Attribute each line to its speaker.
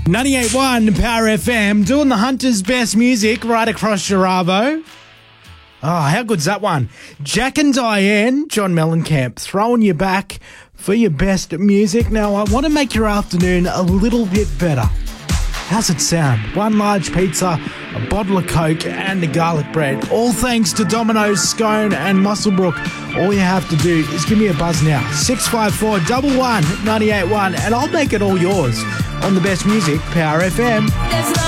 Speaker 1: 98.1 Power FM, doing the Hunter's best music right across your arvo. Oh, how good's that one? Jack and Diane, John Mellencamp, throwing you back for your best music. Now, I want to make your afternoon a little bit better. How's it sound? One large pizza, a bottle of Coke, and a garlic bread. All thanks to Domino's, Scone, and Muswellbrook. All you have to do is give me a buzz now. 654 11 98.1, and I'll make it all yours on the best music, Power FM.